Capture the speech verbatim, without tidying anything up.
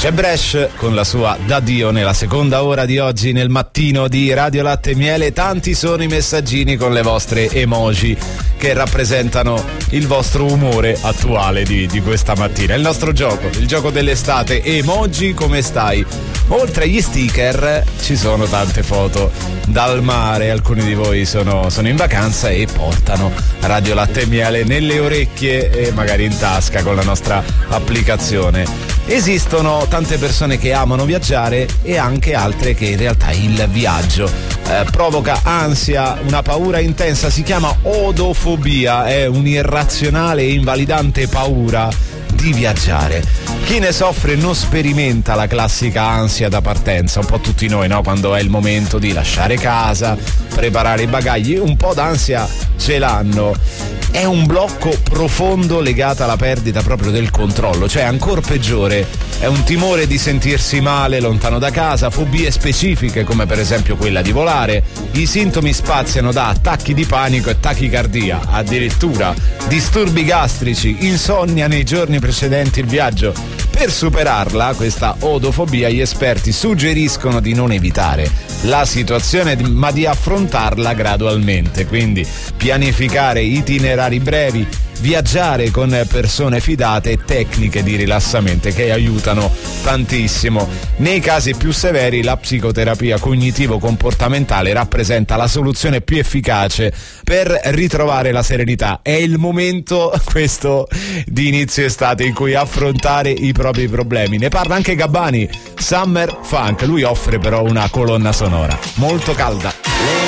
C'è Bresh con la sua D'addio nella seconda ora di oggi nel mattino di Radio Latte e Miele. Tanti sono i messaggini con le vostre emoji che rappresentano il vostro umore attuale di, di questa mattina. Il nostro gioco, il gioco dell'estate. Emoji, come stai? Oltre agli sticker ci sono tante foto dal mare. Alcuni di voi sono, sono in vacanza e portano Radio Latte e Miele nelle orecchie e magari in tasca con la nostra applicazione. Esistono tante persone che amano viaggiare e anche altre che in realtà il viaggio eh, provoca ansia, una paura intensa, si chiama odofobia, è un'irrazionale e invalidante paura di viaggiare. Chi ne soffre non sperimenta la classica ansia da partenza, un po' tutti noi, no? Quando è il momento di lasciare casa, preparare i bagagli, un po' d'ansia ce l'hanno. È un blocco profondo legato alla perdita proprio del controllo, cioè ancora peggiore, è un timore di sentirsi male lontano da casa, fobie specifiche come per esempio quella di volare. I sintomi spaziano da attacchi di panico e tachicardia, addirittura disturbi gastrici, insonnia nei giorni precedenti il viaggio. Per superarla, questa odofobia, gli esperti suggeriscono di non evitare la situazione ma di affrontarla gradualmente, quindi pianificare itinerari brevi, viaggiare con persone fidate e tecniche di rilassamento che aiutano tantissimo. Nei casi più severi la psicoterapia cognitivo-comportamentale rappresenta la soluzione più efficace per ritrovare la serenità. È il momento questo di inizio estate in cui affrontare i propri problemi. Ne parla anche Gabbani, Summer Funk, lui offre però una colonna sonora molto calda.